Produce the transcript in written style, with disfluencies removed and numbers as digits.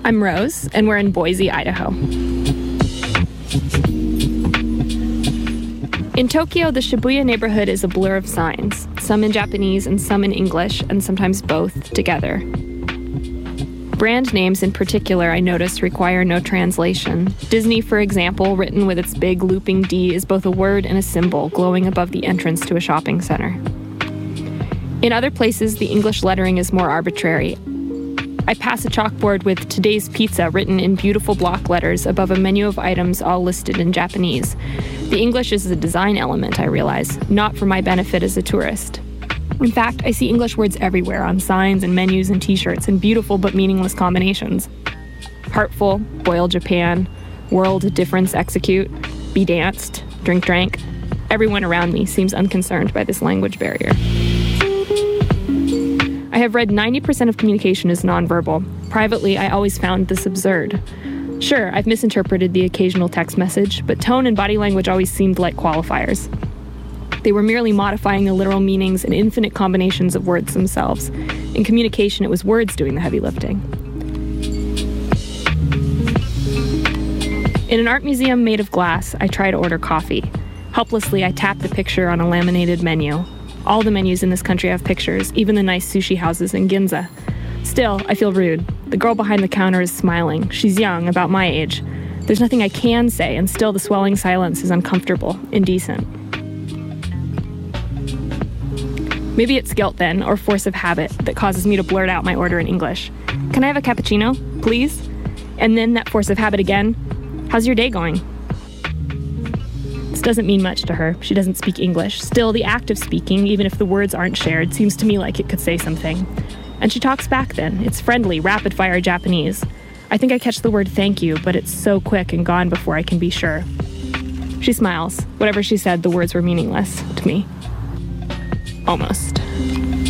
I'm Rose, and we're in Boise, Idaho. In Tokyo, the Shibuya neighborhood is a blur of signs, some in Japanese and some in English, and sometimes both together. Brand names in particular, I noticed, require no translation. Disney, for example, written with its big looping D, is both a word and a symbol glowing above the entrance to a shopping center. In other places, the English lettering is more arbitrary. I pass a chalkboard with "Today's Pizza" written in beautiful block letters above a menu of items all listed in Japanese. The English is a design element, I realize, not for my benefit as a tourist. In fact, I see English words everywhere, on signs and menus and t-shirts, in beautiful but meaningless combinations. Heartful, boil Japan, world, difference, execute, be danced, drink drank. Everyone around me seems unconcerned by this language barrier. I have read 90% of communication is nonverbal. Privately, I always found this absurd. Sure, I've misinterpreted the occasional text message, but tone and body language always seemed like qualifiers. They were merely modifying the literal meanings and infinite combinations of words themselves. In communication, it was words doing the heavy lifting. In an art museum made of glass, I try to order coffee. Helplessly, I tap the picture on a laminated menu. All the menus in this country have pictures, even the nice sushi houses in Ginza. Still, I feel rude. The girl behind the counter is smiling. She's young, about my age. There's nothing I can say, and still the swelling silence is uncomfortable, indecent. Maybe it's guilt then, or force of habit, that causes me to blurt out my order in English. "Can I have a cappuccino, please?" And then that force of habit again. "How's your day going?" This doesn't mean much to her. She doesn't speak English. Still, the act of speaking, even if the words aren't shared, seems to me like it could say something. And she talks back then. It's friendly, rapid-fire Japanese. I think I catch the word "thank you," but it's so quick and gone before I can be sure. She smiles. Whatever she said, the words were meaningless to me. Almost.